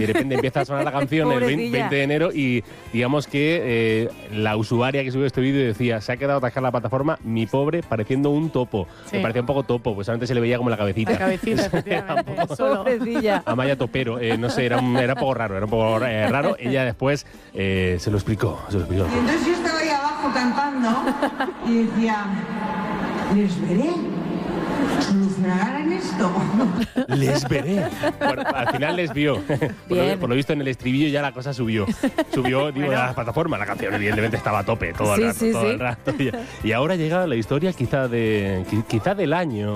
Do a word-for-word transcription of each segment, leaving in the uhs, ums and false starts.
de repente empieza a sonar la canción el veinte de enero y digamos que eh, la usuaria que subió este vídeo decía, se ha quedado atascada la plataforma, mi pobre, pareciendo un topo. Sí. Me parecía un poco topo, pues antes se le veía como la cabecita. La cabecita, efectivamente. Pobrecilla. Amaya Topero, eh, no sé, era un, era un poco raro, era un poco eh, raro. Ella después eh, se lo explicó, se lo explicó. Y entonces yo estaba ahí abajo cantando y decía, les veré. ¿Solucionarán esto? Les veré. Bueno, al final les vio. Por lo, por lo visto en el estribillo ya la cosa subió. Subió, digo, bueno. a la plataforma. La canción evidentemente estaba a tope todo sí, el rato. Sí, todo sí. el rato. Y ahora llega la historia quizá, de, quizá del año.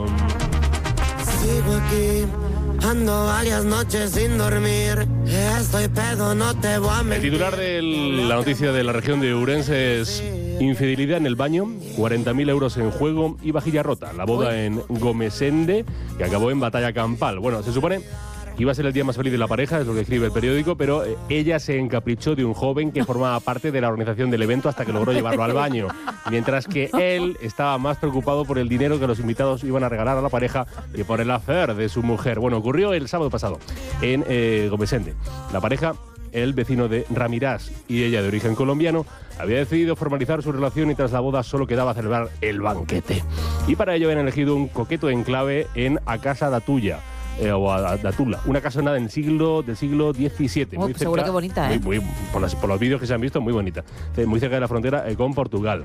Sigo aquí, ando varias noches sin dormir. Estoy pedo, no te voy a mentir. El titular de la noticia de la región de Ourense es infidelidad en el baño, cuarenta mil euros en juego y vajilla rota. La boda Uy. en Gomesende, que acabó en batalla campal. Bueno, se supone que iba a ser el día más feliz de la pareja, es lo que escribe el periódico, pero ella se encaprichó de un joven que formaba parte de la organización del evento hasta que logró llevarlo al baño. Mientras que él estaba más preocupado por el dinero que los invitados iban a regalar a la pareja que por el hacer de su mujer. Bueno, ocurrió el sábado pasado en eh, Gomesende. La pareja, el vecino de Ramirás y ella de origen colombiano, había decidido formalizar su relación y tras la boda solo quedaba celebrar el banquete. Y para ello habían elegido un coqueto enclave en A Casa da Tuya. Eh, o a, a Tula, una casona del siglo del siglo diecisiete. Oh, muy cerca, seguro que bonita, ¿eh? Muy, muy, por, las, por los vídeos que se han visto, muy bonita. Muy cerca de la frontera eh, con Portugal.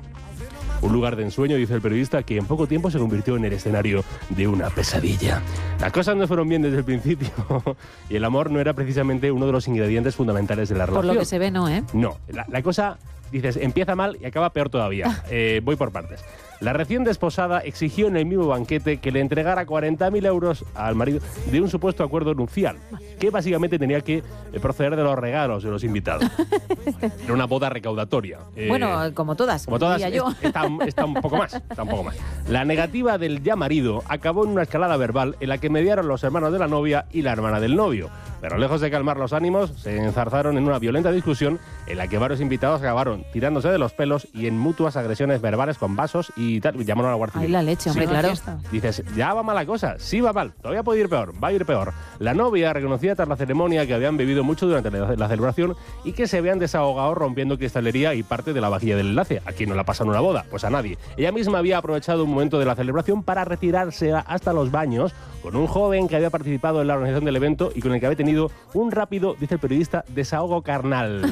Un lugar de ensueño, dice el periodista, que en poco tiempo se convirtió en el escenario de una pesadilla. Las cosas no fueron bien desde el principio y el amor no era precisamente uno de los ingredientes fundamentales de la relación. Por lo que se ve, no, ¿eh? No, la, la cosa, dices, empieza mal y acaba peor todavía. Eh, voy por partes. La recién desposada exigió en el mismo banquete que le entregara cuarenta mil euros al marido de un supuesto acuerdo nupcial, que básicamente tenía que proceder de los regalos de los invitados. Era una boda recaudatoria. Eh, bueno, como todas. Como todas, yo. Está, está un poco más, está un poco más. La negativa del ya marido acabó en una escalada verbal en la que mediaron los hermanos de la novia y la hermana del novio. Pero lejos de calmar los ánimos, se enzarzaron en una violenta discusión en la que varios invitados acabaron tirándose de los pelos y en mutuas agresiones verbales con vasos y tal. Llamaron a la Guardia Civil. Ay, la leche, hombre, sí, claro. Dices, ya va mal la cosa. Sí va mal. Todavía puede ir peor. Va a ir peor. La novia reconocía tras la ceremonia que habían bebido mucho durante la, la celebración y que se habían desahogado rompiendo cristalería y parte de la vajilla del enlace. ¿A quién no la pasan una boda? Pues a nadie. Ella misma había aprovechado un momento de la celebración para retirarse hasta los baños con un joven que había participado en la organización del evento y con el que había tenido un rápido, dice el periodista, desahogo carnal.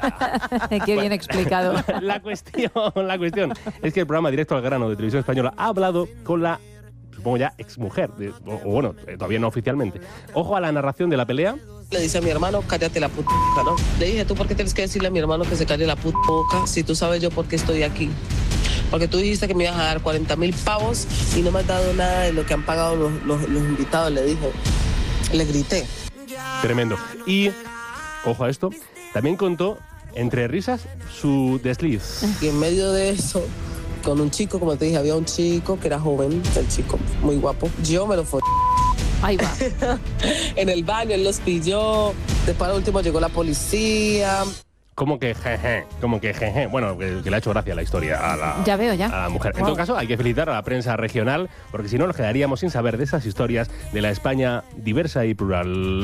Qué bien explicado. La cuestión, la cuestión es que el programa Directo al Grano de Televisión Española ha hablado con la, supongo ya, exmujer, de, o, o bueno, todavía no oficialmente. Ojo a la narración de la pelea. Le dice a mi hermano, cállate la puta boca, ¿no? Le dije, ¿tú por qué tienes que decirle a mi hermano que se calle la puta boca si tú sabes yo por qué estoy aquí? Porque tú dijiste que me ibas a dar cuarenta mil pavos y no me has dado nada de lo que han pagado los, los, los invitados, le dije. Le grité. Tremendo. Y, ojo a esto, también contó, entre risas, su desliz. Y en medio de eso, con un chico, como te dije, había un chico que era joven, el chico muy guapo. Yo me lo fui. Ahí va. En el baño, él los pilló. Después al último llegó la policía. Como que jeje, como que jeje. Bueno, que, que le ha hecho gracia la historia a la, ya veo, ya. a la mujer. Wow. En todo caso, hay que felicitar a la prensa regional, porque si no nos quedaríamos sin saber de esas historias de la España diversa y plural. No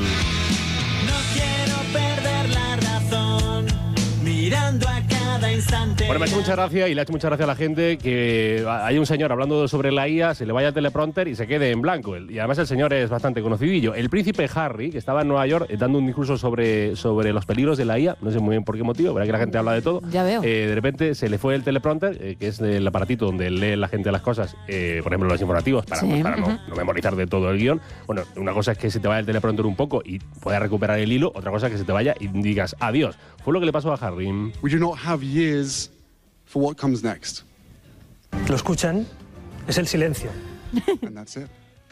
quiero perder la razón, mirando a cada instante. Bueno, me ha hecho mucha gracia y le ha hecho mucha gracia a la gente que hay un señor hablando sobre la I A, se le vaya el teleprompter y se quede en blanco. Y además el señor es bastante conocidillo. El príncipe Harry, que estaba en Nueva York eh, dando un discurso sobre, sobre los peligros de la I A, no sé muy bien por qué motivo, verá que la gente habla de todo. Ya veo. Eh, de repente se le fue el teleprompter, eh, que es el aparatito donde lee la gente las cosas, eh, por ejemplo los informativos, para, sí. pues, para no, no memorizar de todo el guión. Bueno, una cosa es que se te vaya el teleprompter un poco y puedas recuperar el hilo, otra cosa es que se te vaya y digas adiós. Fue lo que le pasó a Harry. We do not have years for what comes next. Lo escuchan, es el silencio. And that's it.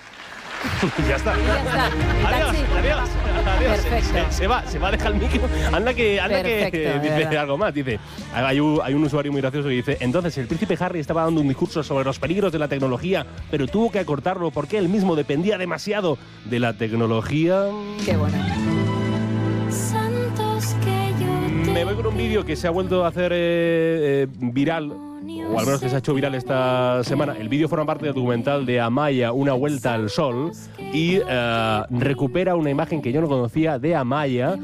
Ya está. Ya está. Adiós, adiós, adiós. Perfecto. Se, se va, se va a dejar el micro. Anda que, anda Perfecto, que de dice verdad. algo más. Dice, hay un, hay un usuario muy gracioso que dice, entonces el príncipe Harry estaba dando un discurso sobre los peligros de la tecnología, pero tuvo que acortarlo porque él mismo dependía demasiado de la tecnología. Qué bueno. Me voy con un vídeo que se ha vuelto a hacer eh, eh, viral, o al menos que se ha hecho viral esta semana. El vídeo forma parte del documental de Amaya, Una vuelta al sol, y eh, recupera una imagen que yo no conocía de Amaya